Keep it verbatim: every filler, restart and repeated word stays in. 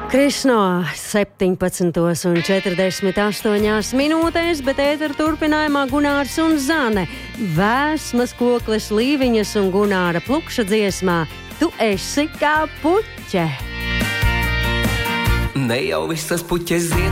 Krišno septiņpadsmitos un četrdesmit astoņās minūtēs, bet ēteru turpinājumā Gunārs un Zane. Vēsmas kokles Līviņas un Gunāra Plukša dziesmā Tu esi kā puķe. Ne jau visas puķes zied.